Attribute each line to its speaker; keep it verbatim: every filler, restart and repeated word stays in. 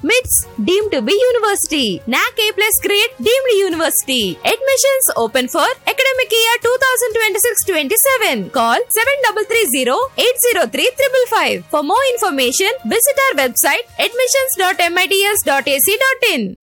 Speaker 1: మిట్స్ deemed to be university. నాక్ ఏ plus grade deemed university. Admissions open for academic year twenty twenty-six twenty-seven. Call seven three three zero eight zero three five five. For more information, visit our website admissions dot mits dot a c dot in.